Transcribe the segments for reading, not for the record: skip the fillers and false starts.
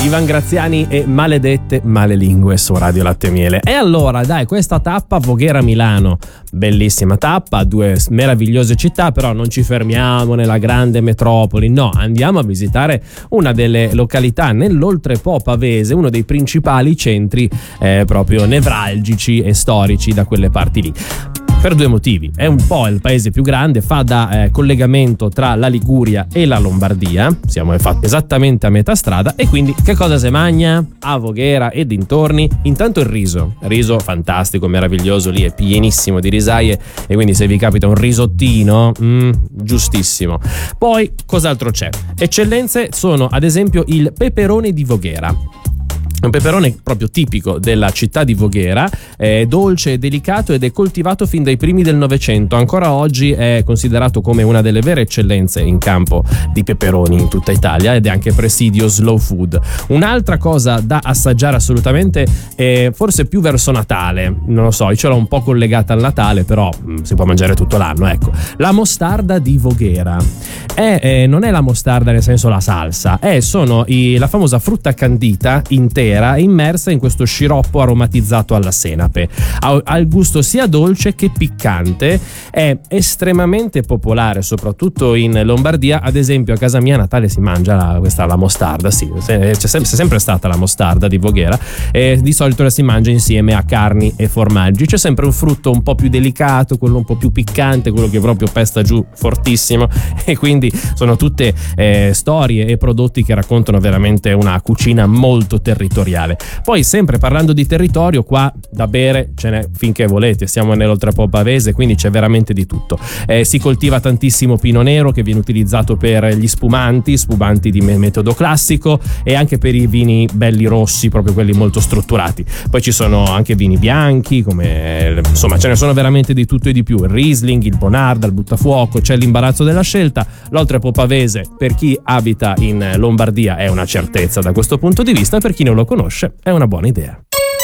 Ivan Graziani e Maledette Malelingue su Radio Latte e Miele. E allora dai, questa tappa Voghera-Milano, bellissima tappa, due meravigliose città, però non ci fermiamo nella grande metropoli, no, andiamo a visitare una delle località nell'oltrepo pavese, uno dei principali centri proprio nevralgici e storici da quelle parti lì. Per due motivi: è un po' il paese più grande, fa da collegamento tra la Liguria e la Lombardia, siamo esattamente a metà strada, e quindi che cosa si mangia a Voghera e dintorni? Intanto il riso fantastico, meraviglioso, lì è pienissimo di risaie, e quindi se vi capita un risottino, giustissimo. Poi cos'altro c'è? Eccellenze sono ad esempio il peperone di Voghera. Un peperone proprio tipico della città di Voghera, è dolce e delicato ed è coltivato fin dai primi del Novecento. Ancora oggi è considerato come una delle vere eccellenze in campo di peperoni in tutta Italia ed è anche presidio slow food. Un'altra cosa da assaggiare assolutamente, forse più verso Natale, non lo so, io ce l'ho un po' collegata al Natale, però si può mangiare tutto l'anno, ecco. La mostarda di Voghera non è la mostarda nel senso la salsa, sono la famosa frutta candita intera immersa in questo sciroppo aromatizzato alla senape. Ha il gusto sia dolce che piccante, è estremamente popolare soprattutto in Lombardia. Ad esempio a casa mia a Natale si mangia la mostarda, sì, c'è sempre stata la mostarda di Voghera, e di solito la si mangia insieme a carni e formaggi. C'è sempre un frutto un po' più delicato, quello un po' più piccante, quello che proprio pesta giù fortissimo, e quindi sono tutte storie e prodotti che raccontano veramente una cucina molto territoriale. Poi sempre parlando di territorio, qua da bere ce n'è finché volete, siamo nell'oltrepo pavese, quindi c'è veramente di tutto. Si coltiva tantissimo pino nero che viene utilizzato per gli spumanti di metodo classico, e anche per i vini belli rossi, proprio quelli molto strutturati. Poi ci sono anche vini bianchi, insomma ce ne sono veramente di tutto e di più: il Riesling, il Bonarda, il Buttafuoco, c'è l'imbarazzo della scelta. L'oltrepo pavese per chi abita in Lombardia è una certezza da questo punto di vista, per chi non lo conosce è una buona idea.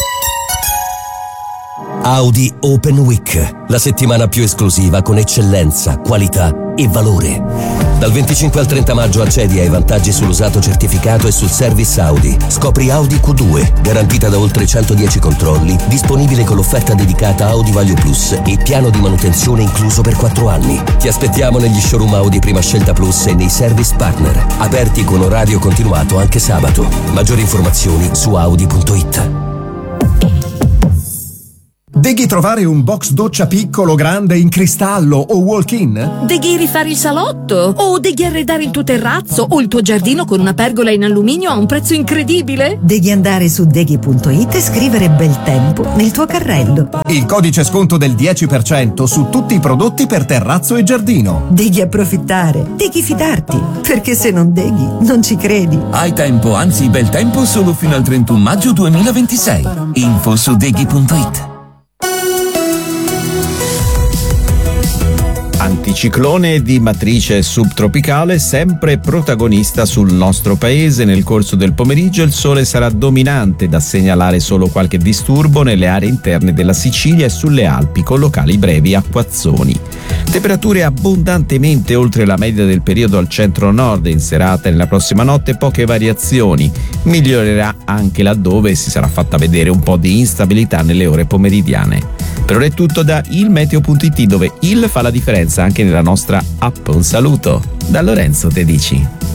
Audi Open Week, la settimana più esclusiva con eccellenza, qualità e valore. Dal 25 al 30 maggio accedi ai vantaggi sull'usato certificato e sul service Audi. Scopri Audi Q2, garantita da oltre 110 controlli, disponibile con l'offerta dedicata Audi Value Plus e piano di manutenzione incluso per 4 anni. Ti aspettiamo negli showroom Audi Prima Scelta Plus e nei service partner, aperti con orario continuato anche sabato. Maggiori informazioni su audi.it. Devi trovare un box doccia piccolo, grande, in cristallo o walk-in? Devi rifare il salotto? O devi arredare il tuo terrazzo o il tuo giardino con una pergola in alluminio a un prezzo incredibile? Devi andare su deghi.it e scrivere bel tempo nel tuo carrello. Il codice sconto del 10% su tutti i prodotti per terrazzo e giardino. Devi approfittare, devi fidarti, perché se non deghi non ci credi. Hai tempo, anzi bel tempo, solo fino al 31 maggio 2026. Info su deghi.it. Anticiclone di matrice subtropicale, sempre protagonista sul nostro paese. Nel corso del pomeriggio il sole sarà dominante, da segnalare solo qualche disturbo nelle aree interne della Sicilia e sulle Alpi, con locali brevi acquazzoni. Temperature abbondantemente oltre la media del periodo al centro-nord. In serata e nella prossima notte poche variazioni. Migliorerà anche laddove si sarà fatta vedere un po' di instabilità nelle ore pomeridiane. Per ora è tutto da ilmeteo.it, dove il fa la differenza anche nella nostra app. Un saluto da Lorenzo Tedici.